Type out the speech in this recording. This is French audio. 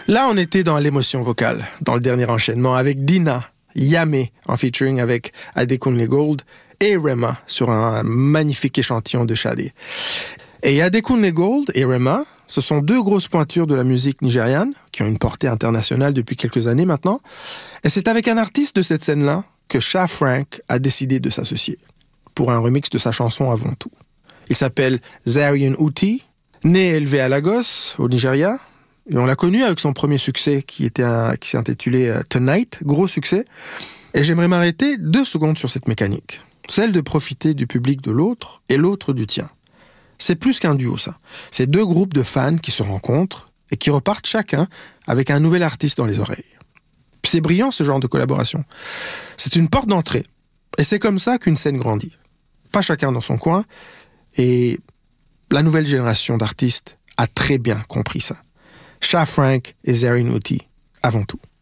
Là, on était dans l'émotion vocale, dans le dernier enchaînement, avec Dina, Yamé, en featuring avec Adekunle Gold, et Rema, sur un magnifique échantillon de Shade. Et Adekunle Gold et Rema, ce sont deux grosses pointures de la musique nigériane, qui ont une portée internationale depuis quelques années maintenant. Et c'est avec un artiste de cette scène-là que Sha Frank a décidé de s'associer, pour un remix de sa chanson Avant tout. Il s'appelle Zarian Uti, né et élevé à Lagos, au Nigeria. Et on l'a connu avec son premier succès qui s'intitulait Tonight, gros succès. Et j'aimerais m'arrêter 2 secondes sur cette mécanique, celle de profiter du public de l'autre et l'autre du tien. C'est plus qu'un duo, ça. C'est 2 groupes de fans qui se rencontrent et qui repartent chacun avec un nouvel artiste dans les oreilles. C'est brillant, ce genre de collaboration. C'est une porte d'entrée. Et c'est comme ça qu'une scène grandit. Pas chacun dans son coin. Et la nouvelle génération d'artistes a très bien compris ça. Sha Frank et Zarian Uti, avant tout.